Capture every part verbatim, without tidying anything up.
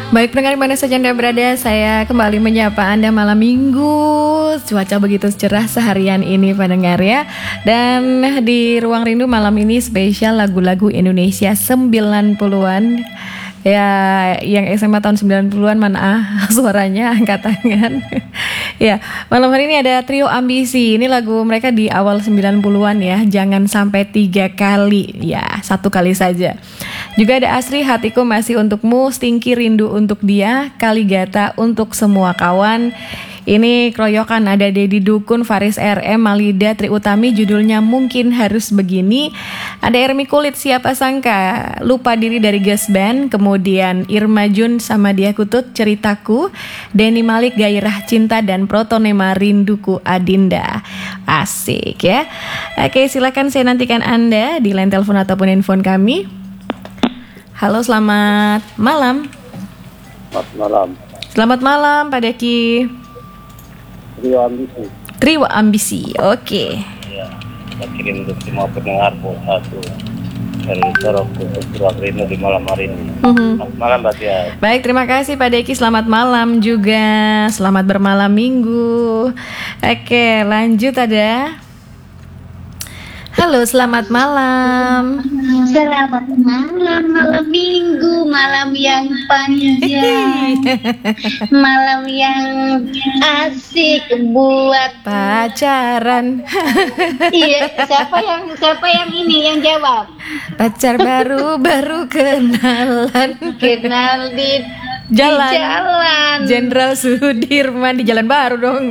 Baik pendengar mana saja Anda berada, saya kembali menyapa Anda malam minggu. Cuaca begitu cerah seharian ini pendengar ya. Dan di Ruang Rindu malam ini spesial lagu-lagu Indonesia sembilan puluhan. Ya, yang S M A tahun sembilan puluhan mana ah, suaranya angkat tangan. Ya, malam hari ini ada Trio Ambisi. Ini lagu mereka di awal sembilan puluhan ya. Jangan sampai tiga kali. Ya, satu kali saja. Juga ada Asri, Hatiku Masih Untukmu, Stinky, Rindu Untuk Dia, Kaligata Untuk Semua Kawan. Ini keroyokan, ada Dedi Dukun, Faris R M, Malida, Tri Utami, judulnya Mungkin Harus Begini. Ada Ermi Kulit, Siapa Sangka, Lupa Diri dari Gas Band. Kemudian Irma Jun sama Dia Kutut, Ceritaku. Denny Malik, Gairah Cinta. Dan Protonema, Rinduku Adinda. Asik ya. Oke, silakan saya nantikan Anda di line telepon ataupun handphone kami. Halo, selamat malam. Selamat malam. Selamat malam Pak Deki. Trio Ambisi. Trio Ambisi, oke. Okay. Ya, saya kirim untuk semua pendengar satu dari Sorok untuk Ruang Rindu di malam hari ini. Mm-hmm. Selamat malam Mbak Tia. Baik, terima kasih Pak Deki. Selamat malam juga. Selamat bermalam minggu. Oke, lanjut ada. Halo, selamat malam. Selamat malam, malam minggu, malam yang panjang, malam yang asik buat pacaran. Iya, siapa yang siapa yang ini yang jawab? Pacar baru baru kenalan. Kenal di jalan. Di jalan. Jenderal Sudirman di Jalan Baru dong.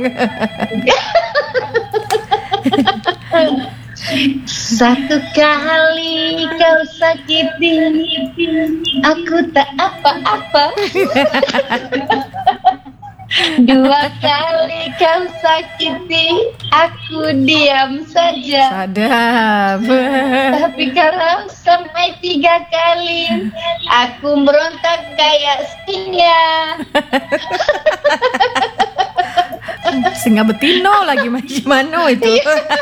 Satu kali kau sakiti aku tak apa-apa. Dua kali kau sakiti aku diam saja. Sadap. Tapi kalau sampai tiga kali aku berontak kayak singa. Singa betino lagi masih mano itu.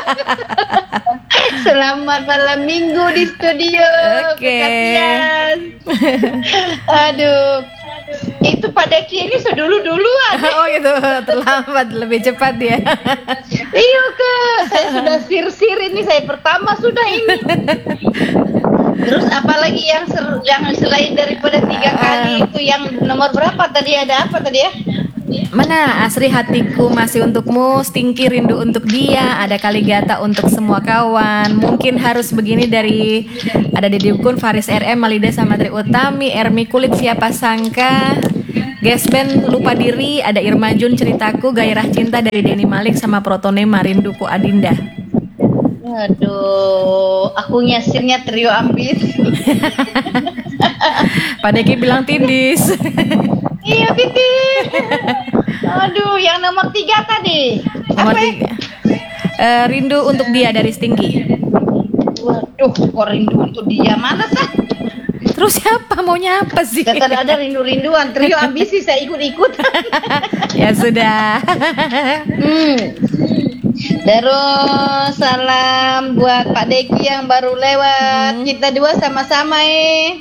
Selamat malam minggu di studio. Oke. Okay. Aduh, itu pada kini sedulu duluan. Oh gitu, terlambat, lebih cepat ya. Iya ke, saya sudah sir-sir ini, saya pertama sudah ini. Terus apalagi yang ser- yang selain daripada tiga kali itu yang nomor berapa tadi, ada apa tadi ya? Mana? Asri, Hatiku Masih Untukmu, Stinky, Rindu Untuk Dia, ada Kaligata Untuk Semua Kawan, Mungkin Harus Begini dari ada Dedi Dukun, Faris R M, Malida sama Tri Utami, Ermi Kulit, Siapa Sangka, Gas Band, Lupa Diri, ada Irma Jun, Ceritaku, Gairah Cinta dari Denny Malik sama Protonema, Rinduku Adinda. Aduh, aku nyasirnya Trio Ambisi. Pak Deki bilang tindis. Iya Titi. Aduh, yang nomor tiga tadi. Nomor apa tiga. Uh, rindu Untuk Dia dari Stinky. Waduh, kok rindu untuk dia mana sah? Terus siapa maunya apa sih? Kan ada rindu-rinduan, Trio Ambisi saya ikut-ikut. Ya sudah. hmm. Terus salam buat Pak Deki yang baru lewat. Hmm. Kita dua sama-sama eh.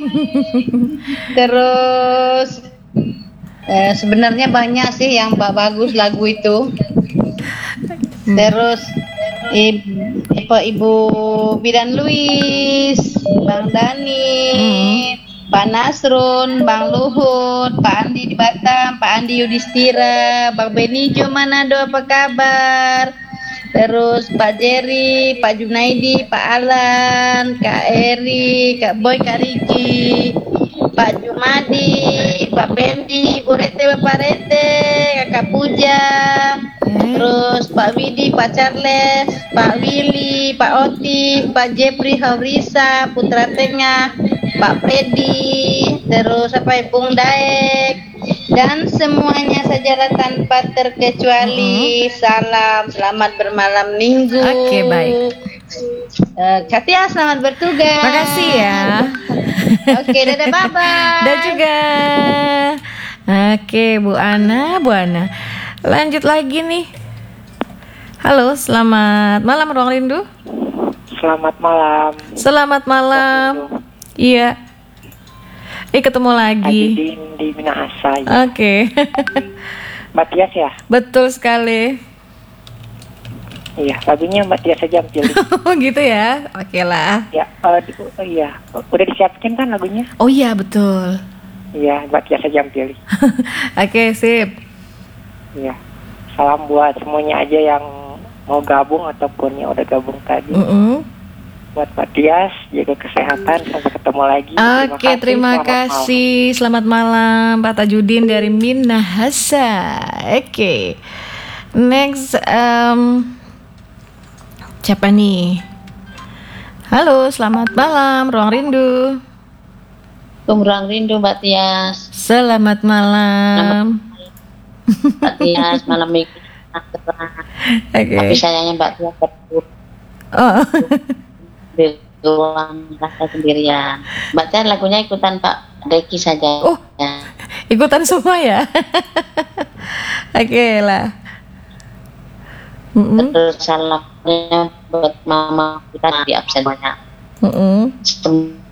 Terus eh, sebenarnya banyak sih yang bagus lagu itu. Hmm. Terus Ibu, Ibu Bidan Luis, Bang Dani, hmm. Pak Nasrun, Bang Luhut, Pak Andi di Batam, Pak Andi Yudhistira, Bang Benijo Manado, apa kabar? Terus Pak Jerry, Pak Junaidi, Pak Alan, Kak Eri, Kak Boy, Kak Riki, Pak Jumadi, Pak Bendi, Bu Rete, Bapak Rete, Kakak Puja, terus Pak Widi, Pak Charles, Pak Willy, Pak Oti, Pak Jepri, Haurisa, Putra Tengah, Pak Freddy, terus apa ya, Bung Daek, dan semuanya saja tanpa terkecuali. Uh-huh. Salam, selamat bermalam minggu. Oke, okay, baik. Uh, Katia, selamat bertugas. Makasih ya. Oke, okay, dadah, bye-bye. Dan juga oke, okay, Bu Ana, Bu Ana. Lanjut lagi nih. Halo, selamat malam Ruang Rindu. Selamat malam. Selamat malam. Iya. Eh ketemu lagi. Ajidin di Minahasa. Ya. Oke. Mbak Tias ya? Betul sekali. Iya, lagunya Mbak Tias aja yang pilih. Oh gitu ya. Oke lah. Ya, uh, di, uh, iya. Udah disiapin kan lagunya? Oh iya betul. Iya, Mbak Tias aja yang pilih. Oke, sip. Iya. Salam buat semuanya aja yang mau gabung ataupun yang udah gabung tadi. Mm-mm. Buat Mbak Tias, jaga kesehatan, sampai ketemu lagi. Oke, terima kasih. Selamat malam, Pak Tajudin dari Minahasa. Oke, next, um, siapa nih? Halo, selamat malam, Ruang Rindu. Ruang Rindu Mbak Tias. Selamat malam. Mbak Tias, malam minggu. Oke. Tapi sayangnya Mbak Tias berdua. Oh. Di ruang rasa sendirian. Mbak Tias lagunya ikutan Pak Deki saja. Oh, ya. Ikutan semua ya. Oke lah. Mm-mm. Terus salamnya buat mama kita di absen banyak. Mm-mm. Sem-